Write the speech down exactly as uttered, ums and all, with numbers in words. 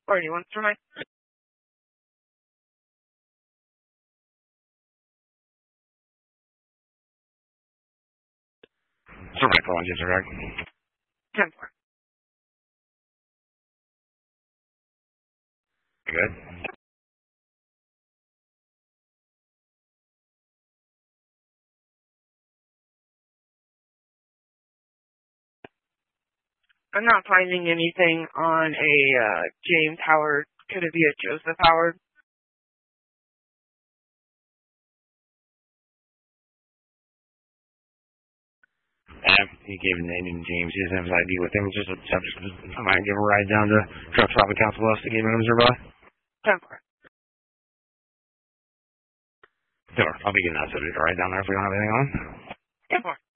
Or do you want to try? Survey call on disregard. ten four. Good. I'm not finding anything on a uh, James Howard. Could it be a Joseph Howard? Um, he gave a name in James. He doesn't have his I D with him. It's just a subject. I might give a ride down to Truck Stop at Council Bluffs to give him nearby. ten four. Sure. I'll be getting that subject right down there if we don't have anything on. ten four.